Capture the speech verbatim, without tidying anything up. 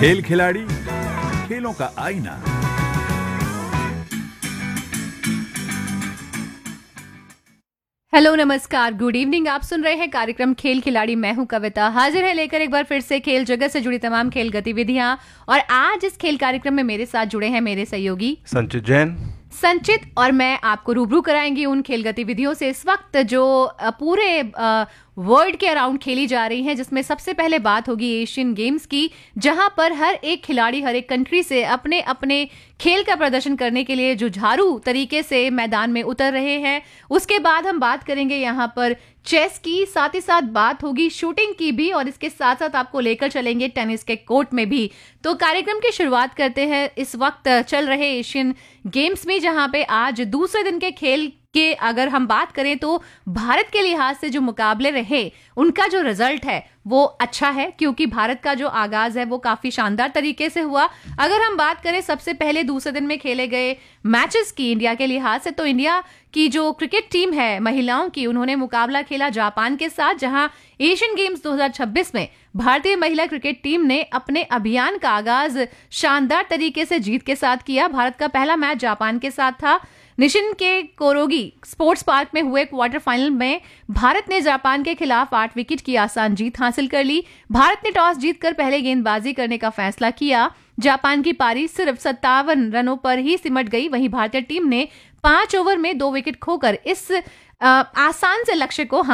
खेल खिलाड़ी, खेलों का आईना। हेलो, नमस्कार, गुड इवनिंग। आप सुन रहे हैं कार्यक्रम खेल खिलाड़ी। मैं हूं कविता, हाजिर है लेकर एक बार फिर से खेल जगत से जुड़ी तमाम खेल गतिविधियां। और आज इस खेल कार्यक्रम में मेरे साथ जुड़े हैं मेरे सहयोगी संचित जैन। संचित और मैं आपको रूबरू कराएंगे उन खेल गतिविधियों से इस वक्त जो पूरे वर्ल्ड के अराउंड खेली जा रही हैं, जिसमें सबसे पहले बात होगी एशियन गेम्स की, जहां पर हर एक खिलाड़ी हर एक कंट्री से अपने अपने खेल का प्रदर्शन करने के लिए जुझारू तरीके से मैदान में उतर रहे हैं। उसके बाद हम बात करेंगे यहाँ पर चेस की, साथ ही साथ बात होगी शूटिंग की भी, और इसके साथ साथ आपको लेकर चलेंगे टेनिस के कोर्ट में भी। तो कार्यक्रम की शुरुआत करते हैं इस वक्त चल रहे एशियन गेम्स में, जहां पे आज दूसरे दिन के खेल के अगर हम बात करें तो भारत के लिहाज से जो मुकाबले रहे उनका जो रिजल्ट है वो अच्छा है, क्योंकि भारत का जो आगाज है वो काफी शानदार तरीके से हुआ। अगर हम बात करें सबसे पहले दूसरे दिन में खेले गए मैचेस की इंडिया के लिहाज से, तो इंडिया की जो क्रिकेट टीम है महिलाओं की, उन्होंने मुकाबला खेला जापान के साथ, जहां एशियन गेम्स दो हज़ार छब्बीस में भारतीय महिला क्रिकेट टीम ने अपने अभियान का आगाज शानदार तरीके से जीत के साथ किया। भारत का पहला मैच जापान के साथ था। निशिन के कोरोगी स्पोर्ट्स पार्क में हुए क्वार्टर फाइनल में भारत ने जापान के खिलाफ आठ विकेट की आसान जीत हासिल कर ली। भारत ने टॉस जीतकर पहले गेंदबाजी करने का फैसला किया। जापान की पारी सिर्फ सत्तावन रनों पर ही सिमट गई। वहीं भारतीय टीम ने पांच ओवर में दो विकेट खोकर इस आ, आसान से लक्ष्य को